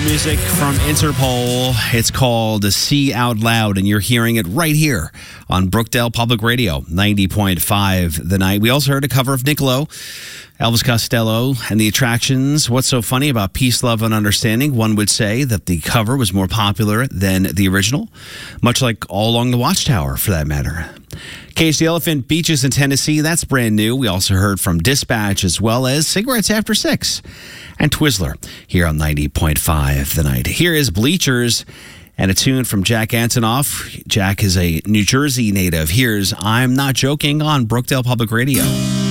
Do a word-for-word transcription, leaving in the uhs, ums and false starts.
music from Interpol. It's called See Out Loud, and you're hearing it right here on Brookdale Public Radio, ninety point five The Night. We also heard a cover of Nick Lowe, Elvis Costello, and the Attractions. What's so funny about Peace, Love, and Understanding? One would say that the cover was more popular than the original, much like All Along the Watchtower, for that matter. Cage the Elephant, Beaches in Tennessee, that's brand new. We also heard from Dispatch, as well as Cigarettes After Six and Twizzler here on ninety point five The Night. Here is Bleachers and a tune from Jack Antonoff. Jack is a New Jersey native. Here's I'm Not Joking on Brookdale Public Radio.